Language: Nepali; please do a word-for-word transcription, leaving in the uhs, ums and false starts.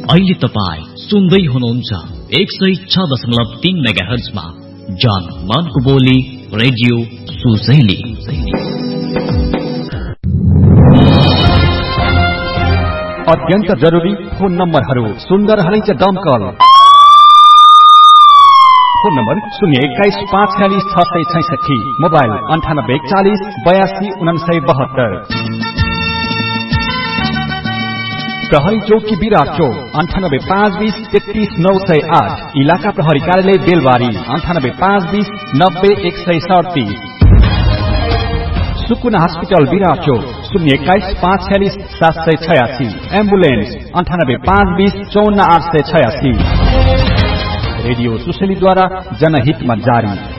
अहिले तपाईँ सुन्दै हुनुहुन्छ एक सय छ दशमलव तीन मेगा हर्जमा जन मनको बोली रेडियो सुशैली। अत्यन्त जरुरी फोन नम्बरहरू सुन्दर हलैच दमकल। फोन नम्बर शून्य एक्काइस पाँच छ्यालिस छ सय छैसठी, मोबाइल अन्ठानब्बे एकचालिस बयासी उनासय बहत्तर। प्रहरी चौकी विराट चौक अन्ठानब्बे पाँच बीस तेत्तीस नौ सय आठ, इलाका प्रहरी कार्यालय बेलबारी अन्ठानब्बे पाँच बीस नब्बे एक सय सड़तीस। सुकुना हस्पिटल विराट चौक शून्य एक्काइस पाँच छ्यालिस सात सय छयासी, एम्बुलेन्स अन्ठानब्बे पाँच बीस चौन्न आठ सय छयासी। रेडियो सुशैलीद्वारा जनहितमा जारी।